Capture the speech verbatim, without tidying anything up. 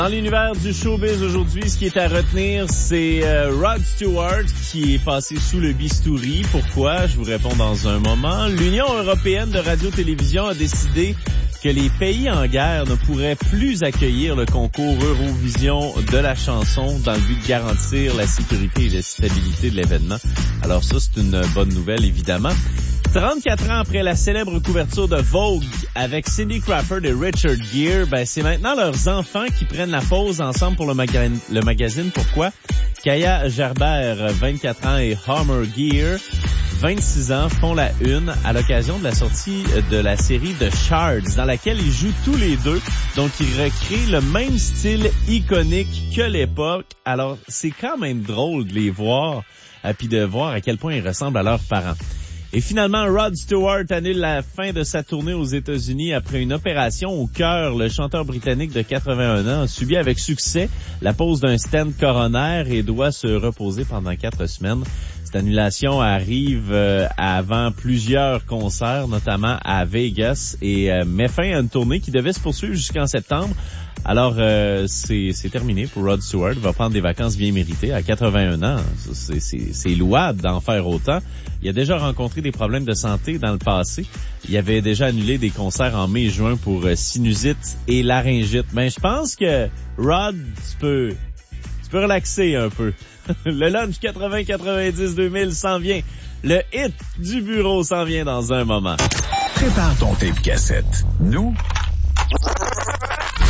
Dans l'univers du showbiz aujourd'hui, ce qui est à retenir, c'est euh, Rod Stewart qui est passé sous le bistouri. Pourquoi? Je vous réponds dans un moment. L'Union européenne de radio-télévision a décidé que les pays en guerre ne pourraient plus accueillir le concours Eurovision de la chanson dans le but de garantir la sécurité et la stabilité de l'événement. Alors ça, c'est une bonne nouvelle, évidemment. trente-quatre ans après la célèbre couverture de Vogue avec Cindy Crawford et Richard Gere, ben c'est maintenant leurs enfants qui prennent la pause ensemble pour le, maga- le magazine. Pourquoi? Kaya Gerber, vingt-quatre ans, et Homer Gere, vingt-six ans, font la une à l'occasion de la sortie de la série The Shards, dans laquelle ils jouent tous les deux. Donc, ils recréent le même style iconique que l'époque. Alors, c'est quand même drôle de les voir, et puis de voir à quel point ils ressemblent à leurs parents. Et finalement, Rod Stewart annule la fin de sa tournée aux États-Unis après une opération au cœur. Le chanteur britannique de quatre-vingt-un ans a subi avec succès la pose d'un stent coronaire et doit se reposer pendant quatre semaines. Cette annulation arrive euh, avant plusieurs concerts, notamment à Vegas, et euh, met fin à une tournée qui devait se poursuivre jusqu'en septembre. Alors, euh, c'est, c'est terminé pour Rod Stewart. Il va prendre des vacances bien méritées à quatre-vingt-un ans. C'est, c'est, c'est louable d'en faire autant. Il a déjà rencontré des problèmes de santé dans le passé. Il avait déjà annulé des concerts en mai et juin pour euh, sinusite et laryngite. Mais je pense que Rod, tu peux, tu peux relaxer un peu. Le lunch quatre-vingts quatre-vingt-dix deux mille s'en vient. Le hit du bureau s'en vient dans un moment. Prépare ton tape cassette. Nous,